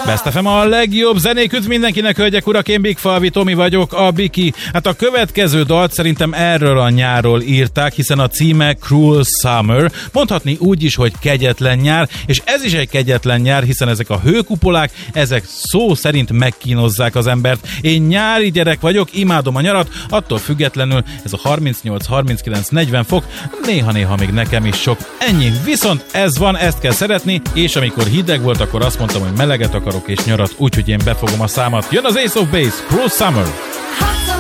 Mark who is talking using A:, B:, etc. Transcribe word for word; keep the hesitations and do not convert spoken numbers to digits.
A: Best ef em a legjobb zenék üdv mindenkinek, hölgyek, urak, én Big Falvi Tomi vagyok, a Biki. Hát a következő dalt szerintem erről a nyárról írták, hiszen a címe Cruel Summer, mondhatni úgy is, hogy kegyetlen nyár, és ez is egy kegyetlen nyár, hiszen ezek a hőkupolák, ezek szó szerint megkínozzák az embert. Én nyári gyerek vagyok, imádom a nyarat, attól függetlenül ez a harmincnyolc harminckilenc negyven fok, néha-néha még nekem is sok. Ennyi, viszont ez van, ezt kell szeretni, és amikor hideg volt, akkor azt mondtam, hogy meleget akarok és nyarat, úgyhogy én befogom a számat. Jön az Ace of Base, Cruel Summer!